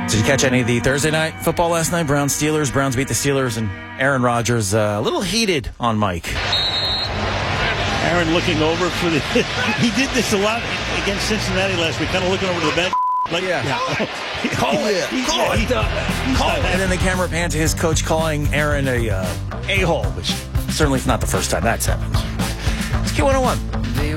Did you catch any of the Thursday night football last night? Browns-Steelers. Browns beat the Steelers, and Aaron Rodgers a little heated on Mike. Aaron looking over for the... He did this a lot against Cincinnati last week, kind of looking over to the bench. Like, Call it. And then the camera panned to his coach calling Aaron a hole, which certainly is not the first time that's happened. It's Q101.